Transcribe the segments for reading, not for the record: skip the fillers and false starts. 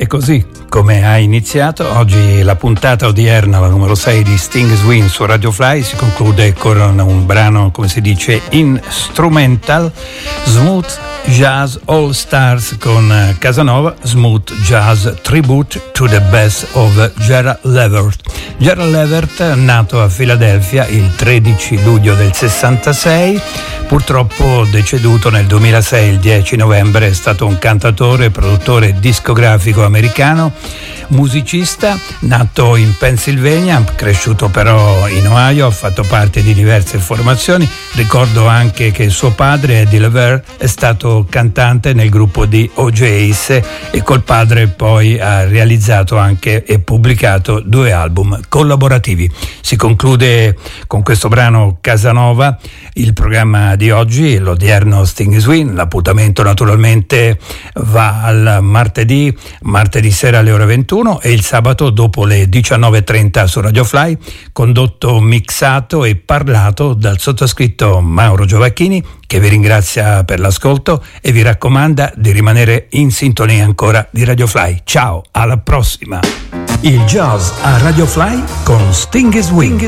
così come ha iniziato, oggi la puntata odierna, la numero 6 di Sting Swing su Radio Fly, si conclude con un brano, come si dice, instrumental, Smooth Jazz All Stars con Casanova, Smooth Jazz Tribute to the Best of Gerald Levert. Gerald Levert, nato a Filadelfia il 13 luglio del 66, purtroppo deceduto nel 2006, il 10 novembre, è stato un cantautore, produttore discografico americano, musicista, nato in Pennsylvania, cresciuto però in Ohio, ha fatto parte di diverse formazioni. Ricordo anche che suo padre, Eddie Levert, è stato cantante nel gruppo di O'Jays e col padre poi ha realizzato anche e pubblicato 2 album collaborativi. Si conclude con questo brano Casanova il programma di oggi, l'odierno Sting Swing. L'appuntamento naturalmente va al martedì sera alle ore 21 e il sabato dopo le 19:30 su Radio Fly, condotto, mixato e parlato dal sottoscritto Mauro Giovacchini, che vi ringrazia per l'ascolto e vi raccomanda di rimanere in sintonia ancora di Radio Fly. Ciao, alla prossima! Il jazz a Radio Fly con Sting Swing.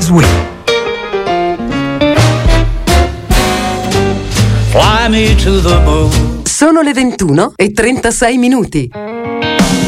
Fly me to the moon. Sono le 21:36.